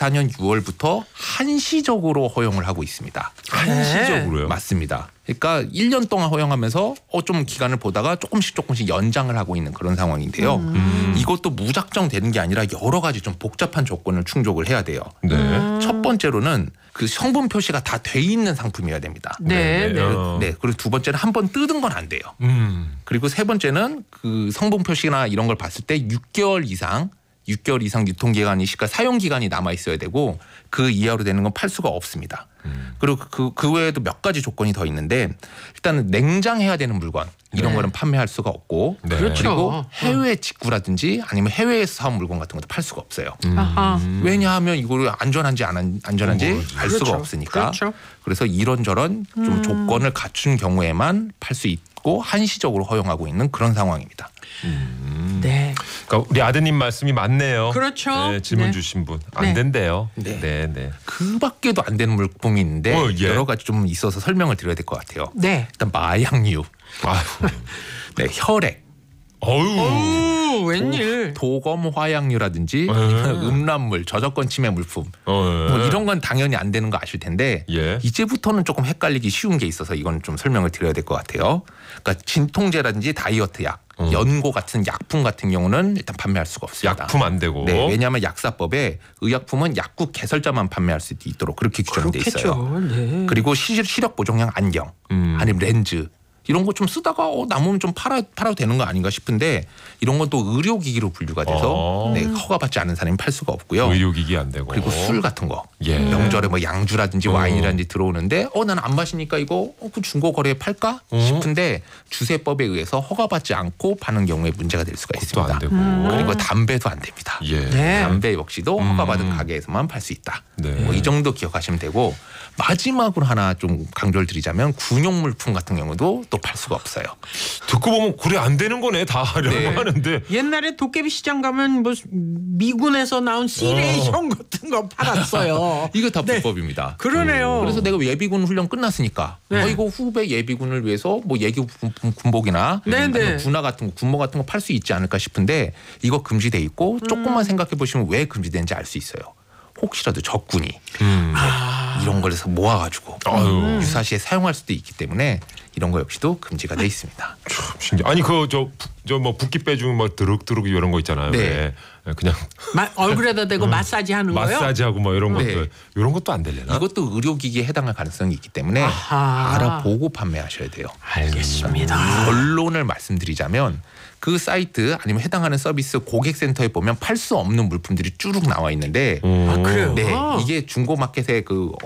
2024년 6월부터 한시적으로 허용을 하고 있습니다. 한시적으로요? 맞습니다. 그러니까 1년 동안 허용하면서 좀 기간을 보다가 조금씩 연장을 하고 있는 그런 상황인데요. 이것도 무작정 되는 게 아니라 여러 가지 좀 복잡한 조건을 충족을 해야 돼요. 네. 첫 번째로는 그 성분 표시가 다 돼 있는 상품이어야 됩니다. 네. 네. 그리고 두 번째는 한 번 뜯은 건 안 돼요. 그리고 세 번째는 그 성분 표시나 이런 걸 봤을 때 6개월 이상 유통기간이 사용 기간이 남아 있어야 되고 그 이하로 되는 건 팔 수가 없습니다. 그리고 그 외에도 몇 가지 조건이 더 있는데 일단은 냉장해야 되는 물건 이런 거는 판매할 수가 없고 네. 그렇죠. 그리고 해외 직구라든지 아니면 해외에서 사온 물건 같은 것도 팔 수가 없어요. 아하. 왜냐하면 이거를 안전한지 안 안전한지 알 수가 그렇죠. 없으니까. 그렇죠. 그래서 이런저런 좀 조건을 갖춘 경우에만 팔 수 있고 한시적으로 허용하고 있는 그런 상황입니다. 네. 그러니까 우리 아드님 말씀이 맞네요. 그렇죠. 네, 질문 네. 주신 분. 안 네. 된대요. 네. 네. 그 밖에도 안 되는 물품이 있는데 예. 여러 가지 좀 있어서 설명을 드려야 될 것 같아요. 네. 일단 마약류, 아유. 네, 혈액, 어유. 오, 웬일. 도검 화약류라든지 음란물, 저작권 침해 물품 뭐 이런 건 당연히 안 되는 거 아실 텐데 예. 이제부터는 조금 헷갈리기 쉬운 게 있어서 이건 좀 설명을 드려야 될 것 같아요. 그러니까 진통제라든지 다이어트 약, 연고 같은 약품 같은 경우는 일단 판매할 수가 없습니다. 약품 안 되고. 네, 왜냐하면 약사법에 의약품은 약국 개설자만 판매할 수 있도록 그렇게 규정돼 있어요. 그렇겠죠. 네. 그리고 시력 보정형 안경 아니면 렌즈 이런 거 좀 쓰다가 남으면 좀 팔아도 되는 거 아닌가 싶은데 이런 건 또 의료기기로 분류가 돼서 네, 허가받지 않은 사람이 팔 수가 없고요. 의료기기 안 되고. 그리고 술 같은 거 예. 명절에 뭐 양주라든지 와인이라든지 들어오는데 나는 안 마시니까 이거 그 중고 거래에 팔까 싶은데 주세법에 의해서 허가받지 않고 파는 경우에 문제가 될 수가 그것도 안 있습니다. 되고. 그리고 담배도 안 됩니다. 예. 네. 담배 역시도 허가받은 가게에서만 팔 수 있다. 네. 뭐 이 정도 기억하시면 되고 마지막으로 하나 좀 강조를 드리자면 군용물품 같은 경우도 또 팔 수가 없어요. 듣고 보면 그래 안 되는 거네 다라고 네. 하는데. 옛날에 도깨비 시장 가면 뭐 미군에서 나온 시레이션 같은 거 팔았어요. 이거 다 불법입니다. 그러네요. 그래서 내가 예비군 훈련 끝났으니까 네. 이거 후배 예비군을 위해서 뭐 예비 군복이나 네, 아니면 네. 군화 같은 거 군모 같은 거 팔 수 있지 않을까 싶은데 이거 금지돼 있고 조금만 생각해 보시면 왜 금지된지 알 수 있어요. 혹시라도 적군이 이런 걸 해서 모아가지고 유사시에 사용할 수도 있기 때문에 이런 거 역시도 금지가 돼 있습니다. 신기해. 아니 저 뭐 붓기 빼주면 뭐 드륵드륵 이런 거 있잖아요. 네. 왜 그냥 얼굴에다 대고 마사지 하는 거요? 마사지하고 뭐 이런 네. 것들 이런 것도 안 되려나? 이것도 의료기기에 해당할 가능성이 있기 때문에 아하. 알아보고 판매하셔야 돼요. 알겠습니다. 결론을 말씀드리자면 그 사이트 아니면 해당하는 서비스 고객센터에 보면 팔 수 없는 물품들이 쭉 나와 있는데 아, 그래요? 네, 이게 중고마켓의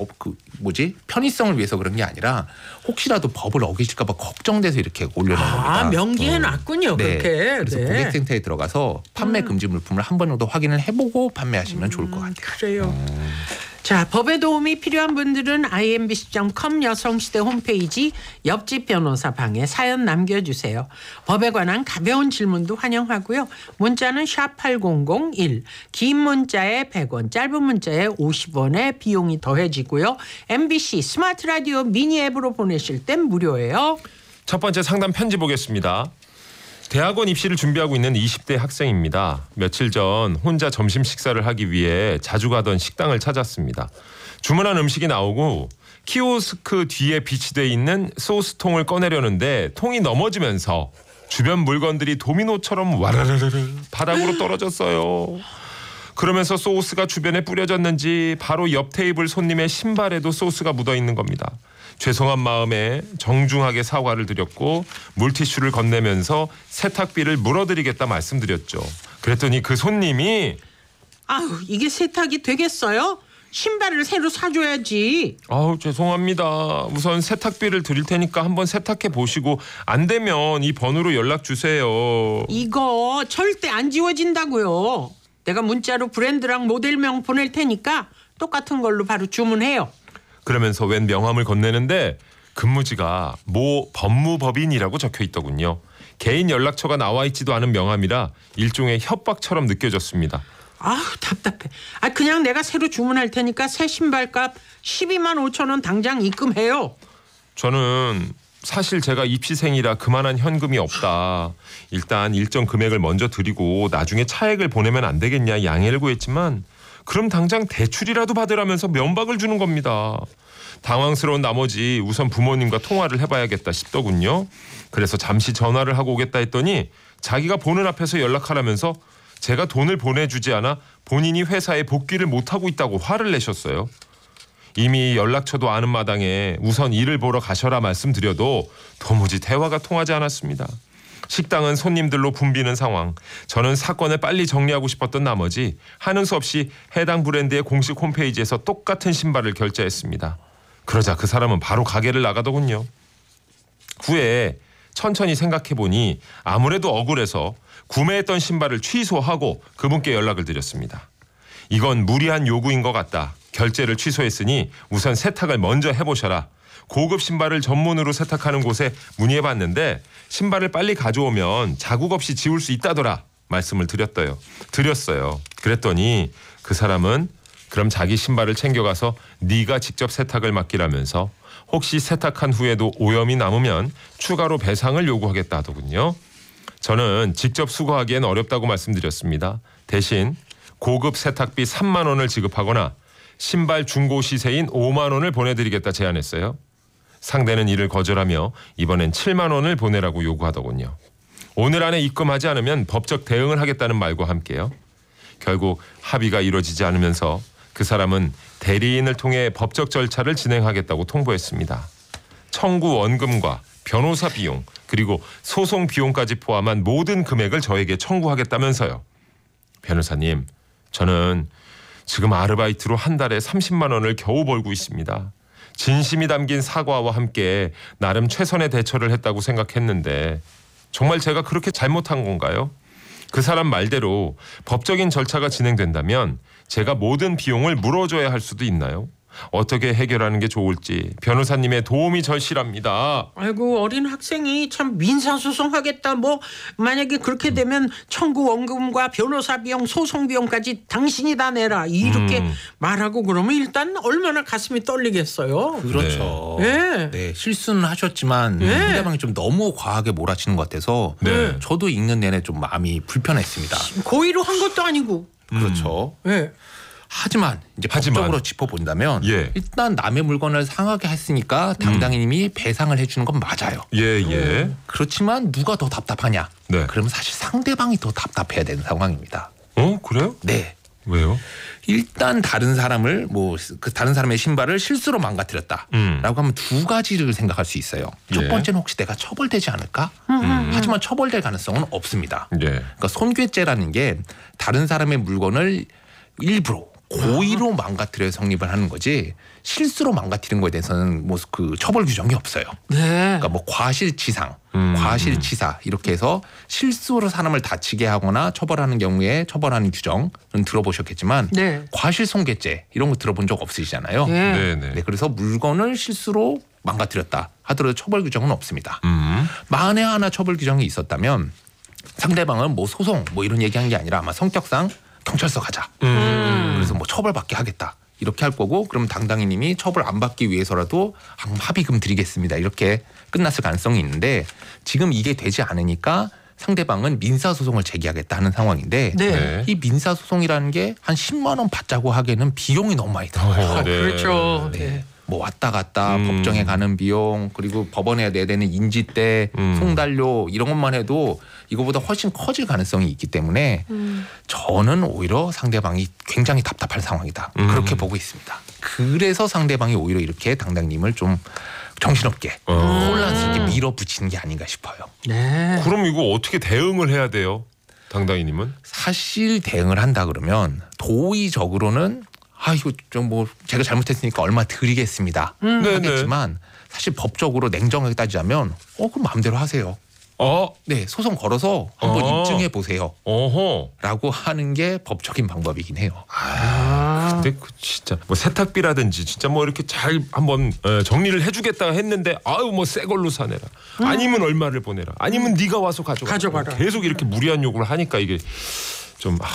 편의성을 위해서 그런 게 아니라 혹시라도 법을 어기실까 봐 걱정돼서 이렇게 올려놓은 겁니다. 명기해 놨군요. 네. 그렇게. 그래서 네. 고객센터에 들어가서 판매 금지 물품을 한 번 정도 확인을 해보고 판매하시면 좋을 것 같아요. 그래요. 자, 법의 도움이 필요한 분들은 imbc.com 여성시대 홈페이지 옆집 변호사 방에 사연 남겨주세요. 법에 관한 가벼운 질문도 환영하고요. 문자는 샵 8001, 긴 문자에 100원, 짧은 문자에 50원의 비용이 더해지고요. MBC 스마트 라디오 미니 앱으로 보내실 땐 무료예요. 첫 번째 상담 편지 보겠습니다. 대학원 입시를 준비하고 있는 20대 학생입니다. 며칠 전 혼자 점심 식사를 하기 위해 자주 가던 식당을 찾았습니다. 주문한 음식이 나오고 키오스크 뒤에 비치되어 있는 소스통을 꺼내려는데 통이 넘어지면서 주변 물건들이 도미노처럼 와라라라 바닥으로 떨어졌어요. 그러면서 소스가 주변에 뿌려졌는지 바로 옆 테이블 손님의 신발에도 소스가 묻어있는 겁니다. 죄송한 마음에 정중하게 사과를 드렸고 물티슈를 건네면서 세탁비를 물어드리겠다 말씀드렸죠. 그랬더니 그 손님이 아우, 이게 세탁이 되겠어요? 신발을 새로 사줘야지. 아우 죄송합니다. 우선 세탁비를 드릴 테니까 한번 세탁해 보시고 안 되면 이 번호로 연락 주세요. 이거 절대 안 지워진다고요. 내가 문자로 브랜드랑 모델명 보낼 테니까 똑같은 걸로 바로 주문해요. 그러면서 웬 명함을 건네는데 근무지가 모 법무법인이라고 적혀 있더군요. 개인 연락처가 나와 있지도 않은 명함이라 일종의 협박처럼 느껴졌습니다. 아우, 답답해. 그냥 내가 새로 주문할 테니까 새 신발값 12만 5천 원 당장 입금해요. 저는 사실 제가 입시생이라 그만한 현금이 없다. 일단 일정 금액을 먼저 드리고 나중에 차액을 보내면 안 되겠냐 양해를 구했지만 그럼 당장 대출이라도 받으라면서 면박을 주는 겁니다. 당황스러운 나머지 우선 부모님과 통화를 해봐야겠다 싶더군요. 그래서 잠시 전화를 하고 오겠다 했더니 자기가 보는 앞에서 연락하라면서 제가 돈을 보내주지 않아 본인이 회사에 복귀를 못하고 있다고 화를 내셨어요. 이미 연락처도 아는 마당에 우선 일을 보러 가셔라 말씀드려도 도무지 대화가 통하지 않았습니다. 식당은 손님들로 붐비는 상황. 저는 사건을 빨리 정리하고 싶었던 나머지 하는 수 없이 해당 브랜드의 공식 홈페이지에서 똑같은 신발을 결제했습니다. 그러자 그 사람은 바로 가게를 나가더군요. 후에 천천히 생각해보니 아무래도 억울해서 구매했던 신발을 취소하고 그분께 연락을 드렸습니다. 이건 무리한 요구인 것 같다. 결제를 취소했으니 우선 세탁을 먼저 해보셔라. 고급 신발을 전문으로 세탁하는 곳에 문의해봤는데 신발을 빨리 가져오면 자국 없이 지울 수 있다더라 말씀을 드렸어요. 그랬더니 그 사람은 그럼 자기 신발을 챙겨가서 네가 직접 세탁을 맡기라면서 혹시 세탁한 후에도 오염이 남으면 추가로 배상을 요구하겠다 하더군요. 저는 직접 수거하기엔 어렵다고 말씀드렸습니다. 대신 고급 세탁비 3만 원을 지급하거나 신발 중고 시세인 5만 원을 보내드리겠다 제안했어요. 상대는 이를 거절하며 이번엔 7만 원을 보내라고 요구하더군요. 오늘 안에 입금하지 않으면 법적 대응을 하겠다는 말과 함께요. 결국 합의가 이루어지지 않으면서 그 사람은 대리인을 통해 법적 절차를 진행하겠다고 통보했습니다. 청구 원금과 변호사 비용 그리고 소송 비용까지 포함한 모든 금액을 저에게 청구하겠다면서요. 변호사님, 저는 지금 아르바이트로 한 달에 30만 원을 겨우 벌고 있습니다. 진심이 담긴 사과와 함께 나름 최선의 대처를 했다고 생각했는데 정말 제가 그렇게 잘못한 건가요? 그 사람 말대로 법적인 절차가 진행된다면 제가 모든 비용을 물어줘야 할 수도 있나요? 어떻게 해결하는 게 좋을지 변호사님의 도움이 절실합니다. 아이고 어린 학생이 참 민사소송하겠다. 뭐 만약에 그렇게 되면 청구 원금과 변호사 비용, 소송 비용까지 당신이 다 내라 이렇게 말하고 그러면 일단 얼마나 가슴이 떨리겠어요. 그렇죠. 네. 네, 실수는 하셨지만 상대방이 좀 너무 과하게 몰아치는 것 같아서 저도 읽는 내내 좀 마음이 불편했습니다. 고의로 한 것도 아니고. 그렇죠. 네. 하지만 이제 법적으로 짚어본다면 일단 남의 물건을 상하게 했으니까 당당히님이 배상을 해주는 건 맞아요. 예. 그렇지만 누가 더 답답하냐? 네. 그러면 사실 상대방이 더 답답해야 되는 상황입니다. 그래요? 네. 왜요? 일단 다른 사람을 그 다른 사람의 신발을 실수로 망가뜨렸다라고 하면 두 가지를 생각할 수 있어요. 첫 번째는 혹시 내가 처벌되지 않을까? 하지만 처벌될 가능성은 없습니다. 그러니까 손괴죄라는 게 다른 사람의 물건을 일부러 고의로 망가뜨려 성립을 하는 거지 실수로 망가뜨린 거에 대해서는 뭐 그 처벌 규정이 없어요. 네. 그러니까 뭐 과실치상, 과실치사 이렇게 해서 실수로 사람을 다치게 하거나 처벌하는 경우에 처벌하는 규정은 들어보셨겠지만 과실손괴죄 이런 거 들어본 적 없으시잖아요. 네, 그래서 물건을 실수로 망가뜨렸다 하더라도 처벌 규정은 없습니다. 만에 하나 처벌 규정이 있었다면 상대방은 뭐 소송 뭐 이런 얘기한 게 아니라 아마 성격상 경찰서 가자. 그래서 뭐 처벌받게 하겠다. 이렇게 할 거고 그럼 당당히님이 처벌 안 받기 위해서라도 합의금 드리겠습니다. 이렇게 끝났을 가능성이 있는데 지금 이게 되지 않으니까 상대방은 민사소송을 제기하겠다 하는 상황인데 이 민사소송이라는 게 한 10만 원 받자고 하기에는 비용이 너무 많이 들어가요. 그렇죠. 뭐 왔다 갔다 법정에 가는 비용 그리고 법원에 내야 되는 인지대 송달료 이런 것만 해도 이거보다 훨씬 커질 가능성이 있기 때문에 저는 오히려 상대방이 굉장히 답답한 상황이다. 그렇게 보고 있습니다. 그래서 상대방이 오히려 이렇게 당당님을 좀 정신없게 혼란스럽게 밀어붙이는 게 아닌가 싶어요. 그럼 이거 어떻게 대응을 해야 돼요? 당당히님은? 사실 대응을 한다 그러면 도의적으로는 이거 좀 뭐 제가 잘못했으니까 얼마 드리겠습니다. 하겠지만 사실 법적으로 냉정하게 따지자면 그럼 마음대로 하세요. 네, 소송 걸어서 한번 입증해 보세요. 라고 하는 게 법적인 방법이긴 해요. 근데 진짜 뭐 세탁비라든지 진짜 뭐 이렇게 잘 한번 정리를 해주겠다 했는데 뭐 새 걸로 사내라. 아니면 얼마를 보내라. 아니면 네가 와서 가져가라. 계속 이렇게 무리한 요구를 하니까 이게 좀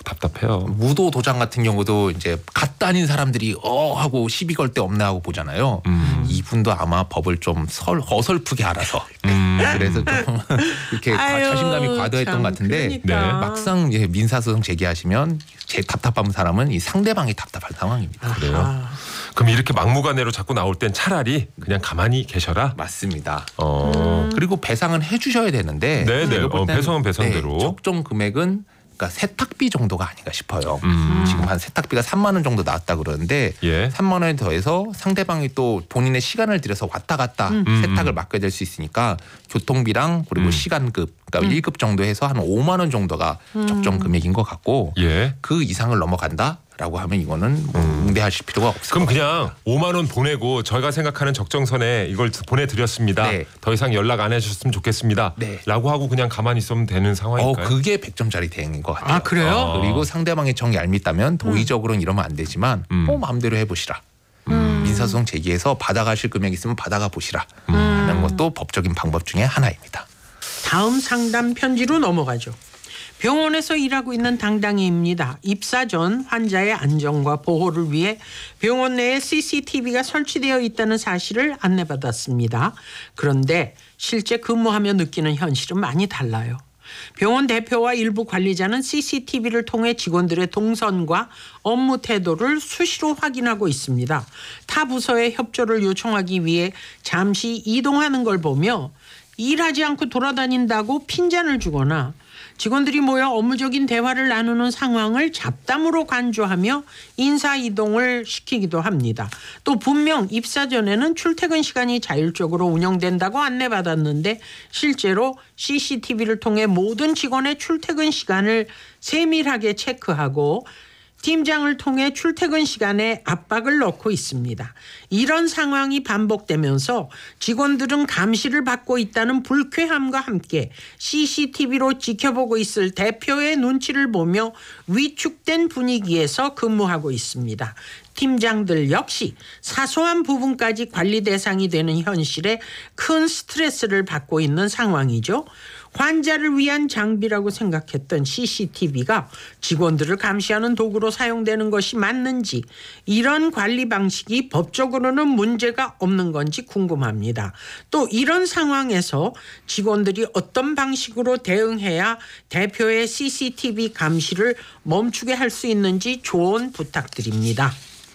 답답해요. 무도 도장 같은 경우도 이제 갓 다닌 사람들이 하고 시비 걸 데 없나 하고 보잖아요. 이분도 아마 법을 좀 어설프게 알아서 그래서 좀 이렇게 자신감이 과도했던 것 같은데 그러니까. 막상 민사소송 제기하시면 제 답답한 사람은 이 상대방이 답답한 상황입니다. 그래요? 그럼 이렇게 막무가내로 자꾸 나올 땐 차라리 그냥 가만히 계셔라. 맞습니다. 그리고 배상은 해주셔야 되는데 네네. 제가 볼 때는 배상은 배상대로. 적정 금액은 그러니까 세탁비 정도가 아닌가 싶어요. 지금 한 세탁비가 3만 원 정도 나왔다 그러는데 예. 3만 원에 더해서 상대방이 또 본인의 시간을 들여서 왔다 갔다 세탁을 맡게 될 수 있으니까 교통비랑 그리고 시간급 그러니까 1급 정도 해서 한 5만 원 정도가 적정 금액인 것 같고 예. 그 이상을 넘어간다라고 하면 이거는 뭐 응대하실 필요가 없을 그럼 것 같아요. 그냥 5만 원 보내고 저희가 생각하는 적정선에 이걸 보내드렸습니다. 네. 더 이상 연락 안 해주셨으면 좋겠습니다. 네. 라고 하고 그냥 가만히 있으면 되는 상황일까요? 그게 100점짜리 대응인 것 같아요. 아, 그래요? 그리고 상대방이 정 얄밉다면 도의적으로는 이러면 안 되지만 마음대로 해보시라. 민사소송 제기해서 받아가실 금액 있으면 받아가 보시라 하는 것도 법적인 방법 중에 하나입니다. 다음 상담 편지로 넘어가죠. 병원에서 일하고 있는 당당이입니다. 입사 전 환자의 안전과 보호를 위해 병원 내에 CCTV가 설치되어 있다는 사실을 안내받았습니다. 그런데 실제 근무하며 느끼는 현실은 많이 달라요. 병원 대표와 일부 관리자는 CCTV를 통해 직원들의 동선과 업무 태도를 수시로 확인하고 있습니다. 타 부서의 협조를 요청하기 위해 잠시 이동하는 걸 보며 일하지 않고 돌아다닌다고 핀잔을 주거나 직원들이 모여 업무적인 대화를 나누는 상황을 잡담으로 간주하며 인사이동을 시키기도 합니다. 또 분명 입사 전에는 출퇴근 시간이 자율적으로 운영된다고 안내받았는데 실제로 CCTV를 통해 모든 직원의 출퇴근 시간을 세밀하게 체크하고 팀장을 통해 출퇴근 시간에 압박을 넣고 있습니다. 이런 상황이 반복되면서 직원들은 감시를 받고 있다는 불쾌함과 함께 CCTV로 지켜보고 있을 대표의 눈치를 보며 위축된 분위기에서 근무하고 있습니다. 팀장들 역시 사소한 부분까지 관리 대상이 되는 현실에 큰 스트레스를 받고 있는 상황이죠. 환자를 위한 장비라고 생각했던 CCTV가 직원들을 감시하는 도구로 사용되는 것이 맞는지 이런 관리 방식이 법적으로는 문제가 없는 건지 궁금합니다. 또 이런 상황에서 직원들이 어떤 방식으로 대응해야 대표의 CCTV 감시를 멈추게 할 수 있는지 조언 부탁드립니다.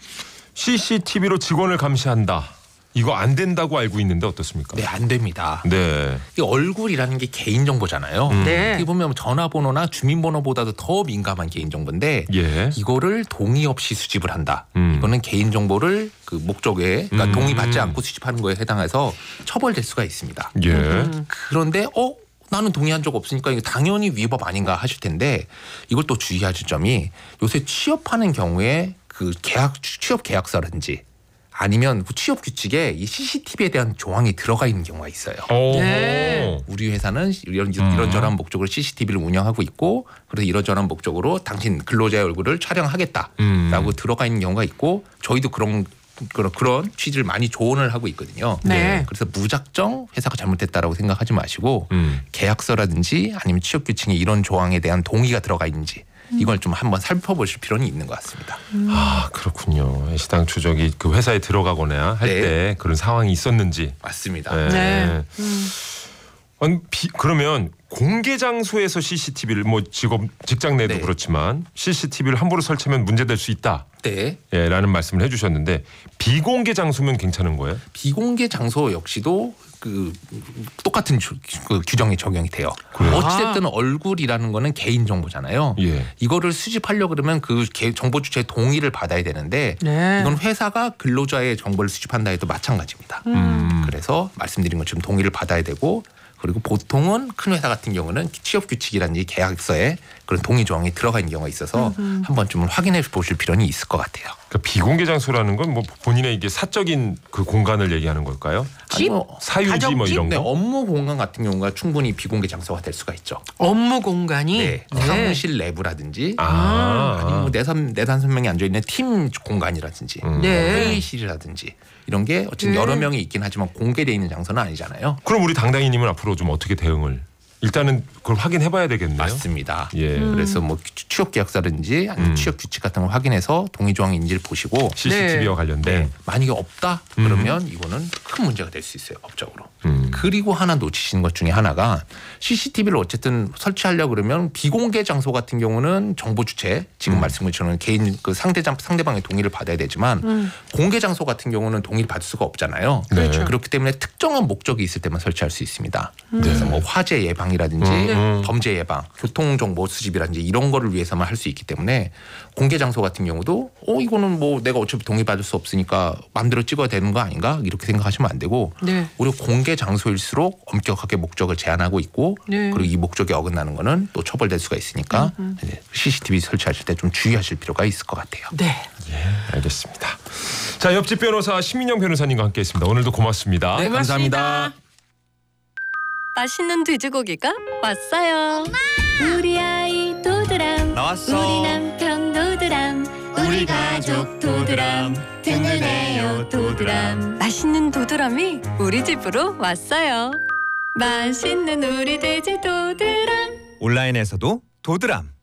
CCTV로 직원을 감시한다. 이거 안 된다고 알고 있는데 어떻습니까? 네, 안 됩니다. 네. 이 얼굴이라는 게 개인정보잖아요. 네. 어떻게 보면 전화번호나 주민번호보다도 더 민감한 개인정보인데 예. 이거를 동의 없이 수집을 한다. 이거는 개인정보를 그 목적에 그러니까 동의받지 않고 수집하는 거에 해당해서 처벌될 수가 있습니다. 예. 그런데 나는 동의한 적 없으니까 이거 당연히 위법 아닌가 하실 텐데 이걸 또 주의하실 점이 요새 취업하는 경우에 그 취업 계약서라든지 아니면 그 취업 규칙에 이 CCTV에 대한 조항이 들어가 있는 경우가 있어요. 네. 우리 회사는 이런저런 목적으로 CCTV를 운영하고 있고 그래서 이런저런 목적으로 당신 근로자의 얼굴을 촬영하겠다라고 들어가 있는 경우가 있고 저희도 그런 취지를 많이 조언을 하고 있거든요. 네. 그래서 무작정 회사가 잘못됐다라고 생각하지 마시고 계약서라든지 아니면 취업 규칙에 이런 조항에 대한 동의가 들어가 있는지 이걸 좀 한번 살펴보실 필요는 있는 것 같습니다. 아 그렇군요. 시당 추적이 그 회사에 들어가거나 할 네. 때 그런 상황이 있었는지. 맞습니다. 네. 아니, 그러면 공개 장소에서 CCTV를 뭐 직장 내도 네. 그렇지만 CCTV를 함부로 설치하면 문제될 수 있다. 네. 예, 라는 말씀을 해주셨는데 비공개 장소면 괜찮은 거예요? 비공개 장소 역시도 그 똑같은 그 규정이 적용이 돼요. 그래요? 어찌됐든 얼굴이라는 거는 개인 정보잖아요. 예. 이거를 수집하려 그러면 그 정보 주체의 동의를 받아야 되는데 네. 이건 회사가 근로자의 정보를 수집한다 해도 마찬가지입니다. 그래서 말씀드린 것처럼 동의를 받아야 되고 그리고 보통은 큰 회사 같은 경우는 취업 규칙이라든지 계약서에 그런 동의 조항이 들어가 있는 경우가 있어서 한 번쯤은 확인해 보실 필요는 있을 것 같아요. 그러니까 비공개 장소라는 건 뭐 본인의 이게 사적인 그 공간을 얘기하는 걸까요? 집? 사유지 뭐 이런 네, 거? 업무 공간 같은 경우가 충분히 비공개 장소가 될 수가 있죠. 업무 공간이 네, 사무실 내부라든지 아니면 뭐 네다섯 명이 앉아 있는 팀 공간이라든지 네. 회의실이라든지 이런 게 어쨌든 여러 명이 있긴 하지만 공개되어 있는 장소는 아니잖아요. 그럼 우리 당당이님은 앞으로 좀 어떻게 대응을 일단은 그걸 확인해봐야 되겠네요. 맞습니다. 예. 그래서 뭐 취업 계약서든지 아니면 취업 규칙 같은 걸 확인해서 동의 조항인지를 보시고 CCTV와 관련된. 만약에 없다 그러면 이거는 큰 문제가 될 수 있어요 법적으로. 그리고 하나 놓치시는 것 중에 하나가 CCTV를 어쨌든 설치하려 그러면 비공개 장소 같은 경우는 정보 주체 지금 말씀하신 것처럼 개인 그 상대방의 동의를 받아야 되지만 공개 장소 같은 경우는 동의를 받을 수가 없잖아요. 그렇죠. 그렇기 때문에 특정한 목적이 있을 때만 설치할 수 있습니다. 그래서 뭐 화재 예방이라든지 범죄 예방, 교통 정보 수집이라든지 이런 거를 위해서만 할 수 있기 때문에 공개 장소 같은 경우도 이거는 뭐 내가 어차피 동의 받을 수 없으니까 마음대로 찍어야 되는 거 아닌가 이렇게 생각하시면 안 되고 네. 오히려 공개 장소일수록 엄격하게 목적을 제한하고 있고 네. 그리고 이 목적에 어긋나는 거는 또 처벌될 수가 있으니까 CCTV 설치하실 때 좀 주의하실 필요가 있을 것 같아요. 네. 예, 알겠습니다. 자, 옆집 변호사 신민영 변호사님과 함께했습니다. 오늘도 고맙습니다. 네, 감사합니다. 맛있는 돼지고기가 왔어요. 우리 아이 도드람 나왔어. 우리 남편 도드람 우리 가족 도드람 든든해요 도드람. 맛있는 도드람이 우리 집으로 왔어요. 맛있는 우리 돼지 도드람. 온라인에서도 도드람.